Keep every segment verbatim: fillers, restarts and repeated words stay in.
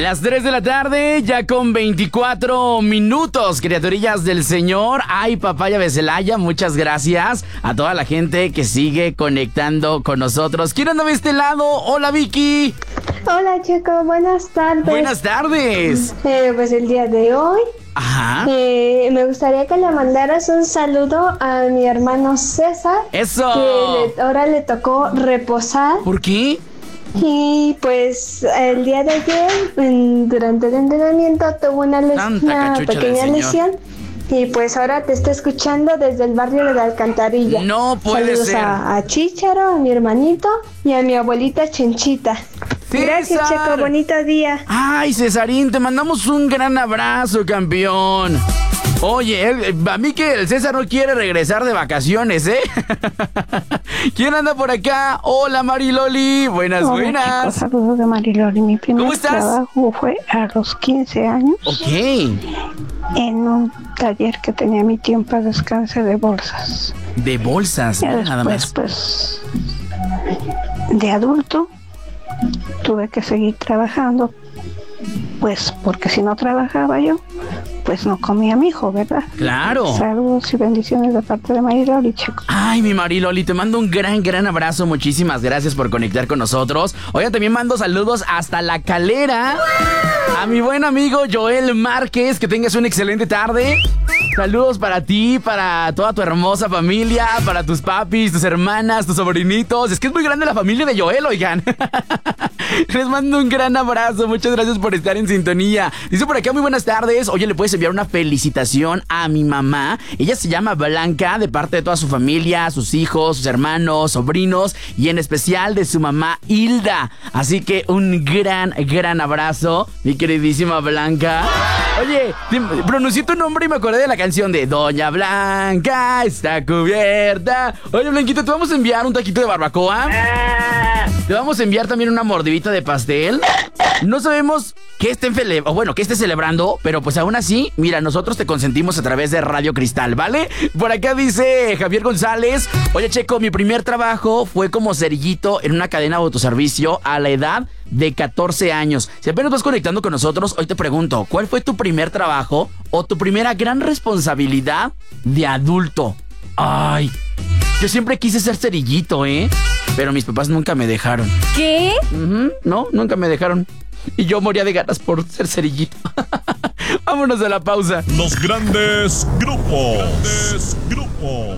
Las tres de la tarde, ya con veinticuatro minutos, criaturillas del Señor. Ay, papaya de Celaya, muchas gracias a toda la gente que sigue conectando con nosotros. ¿Quién anda de este lado? Hola, Vicky. Hola, Checo, buenas tardes. Buenas tardes. Eh, pues el día de hoy, Ajá. eh, me gustaría que le mandaras un saludo a mi hermano César. Eso. Que le, ahora le tocó reposar. ¿Por qué? Y pues el día de ayer, en, durante el entrenamiento, tuvo una, les- Santa una cachucha del pequeña Señor. lesión. Y pues ahora te está escuchando desde el barrio de la Alcantarilla. No puede Saludos ser. A, a Chícharo, a mi hermanito y a mi abuelita Chenchita. Gracias, César. Checo, bonito día. Ay, Cesarín, te mandamos un gran abrazo, campeón. Oye, él- a mí que el César no quiere regresar de vacaciones, ¿eh? ¿Quién anda por acá? Hola, Mariloli. Buenas, Hola, buenas. chicos, saludos de Mariloli. Mi primer ¿Cómo estás? trabajo fue a los quince años Ok. en un taller que tenía mi tío en paz descanse de bolsas. De bolsas, Ya ¿no? Nada después, más. pues, de adulto, tuve que seguir trabajando, pues, porque si no trabajaba yo, pues no comía mi hijo, ¿verdad? Claro. Saludos y bendiciones de parte de Mariloli, Checo. Ay, mi Mariloli, te mando un gran, gran abrazo. Muchísimas gracias por conectar con nosotros. Oigan, también mando saludos hasta La Calera. A mi buen amigo Joel Márquez, que tengas una excelente tarde. Saludos para ti, para toda tu hermosa familia, para tus papis, tus hermanas, tus sobrinitos. Es que es muy grande la familia de Joel, oigan. Les mando un gran abrazo. Muchas gracias por estar en sintonía. Dice por acá, muy buenas tardes. Oye, le puedes enviar una felicitación a mi mamá. Ella se llama Blanca, de parte de toda su familia, sus hijos, sus hermanos, sobrinos y en especial de su mamá Hilda. Así que un gran, gran abrazo, mi queridísima Blanca. Oye, te- pronuncié tu nombre y me acordé de la canción de Doña Blanca está cubierta. Oye, Blanquita, te vamos a enviar un taquito de barbacoa. Te vamos a enviar también una mordidita de pastel. No sabemos qué estén cele- o bueno, qué estés celebrando, pero pues aún así, mira, nosotros te consentimos a través de Radio Cristal, ¿vale? Por acá dice Javier González. Oye, Checo, mi primer trabajo fue como cerillito en una cadena de autoservicio a la edad de catorce años. Si apenas vas conectando con nosotros, hoy te pregunto, ¿cuál fue tu primer trabajo o tu primera gran responsabilidad de adulto? Ay, yo siempre quise ser cerillito, ¿eh? Pero mis papás nunca me dejaron. ¿Qué? Ujú, no, nunca me dejaron. Y yo moría de ganas por ser cerillito. Vámonos a la pausa. Los grandes grupos. Grandes grupos.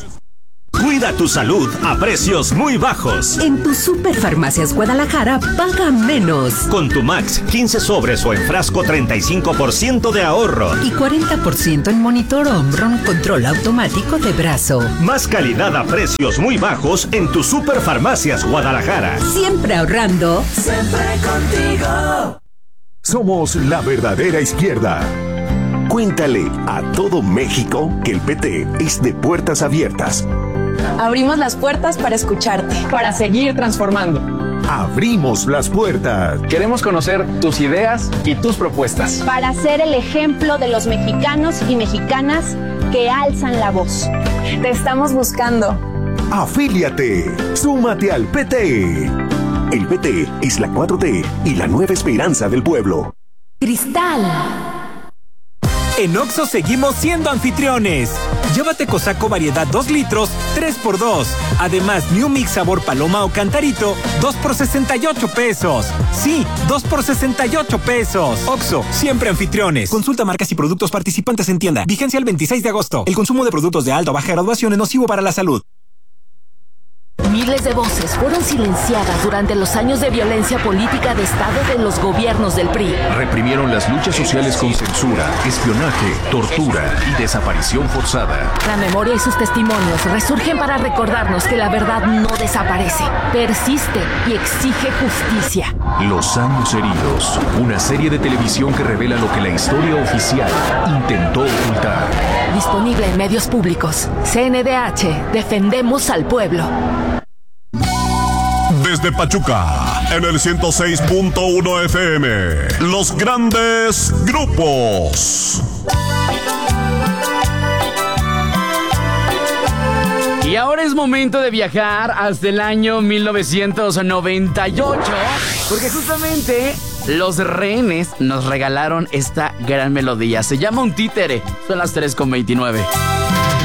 Cuida tu salud a precios muy bajos. En tu Superfarmacias Guadalajara, paga menos. Con tu Max, quince sobres o en frasco, treinta y cinco por ciento de ahorro. Y cuarenta por ciento en monitor Omron control automático de brazo. Más calidad a precios muy bajos en tu Superfarmacias Guadalajara. Siempre ahorrando. Siempre contigo. Somos la verdadera izquierda. Cuéntale a todo México que el P T es de puertas abiertas. Abrimos las puertas para escucharte. Para seguir transformando. Abrimos las puertas. Queremos conocer tus ideas y tus propuestas. Para ser el ejemplo de los mexicanos y mexicanas que alzan la voz. Te estamos buscando. Afíliate. Súmate al P T. El P T es la cuatro T y la nueva esperanza del pueblo. Cristal. En Oxxo seguimos siendo anfitriones. Llévate Cosaco variedad dos litros, tres por dos. Además, New Mix sabor paloma o cantarito, dos por sesenta y ocho pesos. Sí, dos por sesenta y ocho pesos. Oxxo, siempre anfitriones. Consulta marcas y productos participantes en tienda. Vigencia el veintiséis de agosto. El consumo de productos de alta o baja graduación es nocivo para la salud. Miles de voces fueron silenciadas durante los años de violencia política de Estado de los gobiernos del P R I. Reprimieron las luchas sociales con censura, espionaje, tortura y desaparición forzada. La memoria y sus testimonios resurgen para recordarnos que la verdad no desaparece, persiste y exige justicia. Los años heridos, una serie de televisión que revela lo que la historia oficial intentó ocultar. Disponible en medios públicos. C N D H, defendemos al pueblo. Desde Pachuca, en el ciento seis punto uno F M, los grandes grupos. Y ahora es momento de viajar hasta el año mil novecientos noventa y ocho, porque justamente Los Rehenes nos regalaron esta gran melodía. Se llama Un Títere. Son las tres con veintinueve.